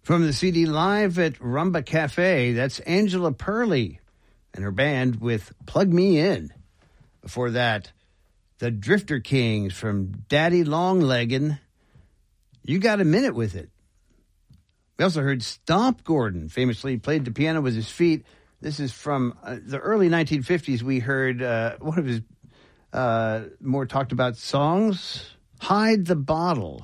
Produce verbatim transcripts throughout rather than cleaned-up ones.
From the C D Live at Rumba Cafe, that's Angela Perley and her band with Plug Me In. Before that, the Drifter Kings from Daddy Longleggin', You Got a Minute with It. We also heard Stomp Gordon, famously played the piano with his feet. This is from uh, the early nineteen fifties. We heard uh, one of his uh, more talked about songs, Hide the Bottle.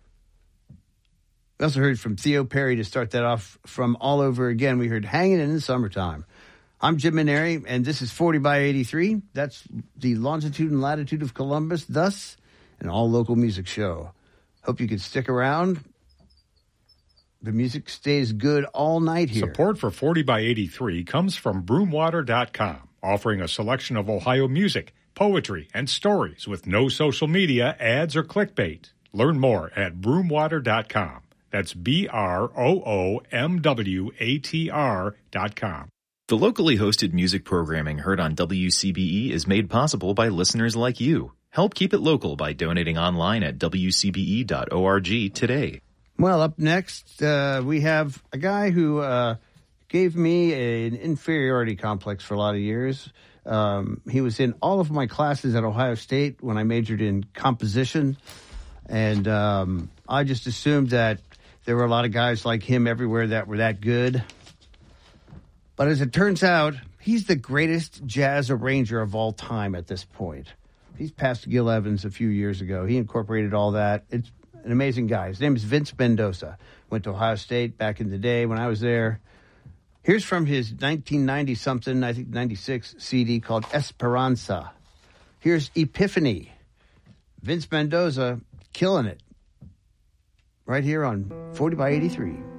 We also heard from Theo Perry to start that off from All Over Again. We heard Hanging in the Summertime. I'm Jim Maneri, and this is forty by eighty-three. That's the longitude and latitude of Columbus, thus an all-local music show. Hope you can stick around. The music stays good all night here. Support for forty by eighty-three comes from broomwater dot com, offering a selection of Ohio music, poetry, and stories with no social media, ads, or clickbait. Learn more at broomwater dot com. That's B R O O M W A T R dot com. The locally hosted music programming heard on W C B E is made possible by listeners like you. Help keep it local by donating online at W C B E dot org today. Well, up next, uh, we have a guy who uh, gave me a, an inferiority complex for a lot of years. Um, he was in all of my classes at Ohio State when I majored in composition. And um, I just assumed that there were a lot of guys like him everywhere that were that good. But as it turns out, he's the greatest jazz arranger of all time at this point. He's passed Gil Evans a few years ago. He incorporated all that. It's an amazing guy. His name is Vince Mendoza. Went to Ohio State back in the day when I was there. Here's from his nineteen ninety-something, I think ninety-six C D called Esperanza. Here's Epiphany. Vince Mendoza killing it. Right here on forty by eighty-three.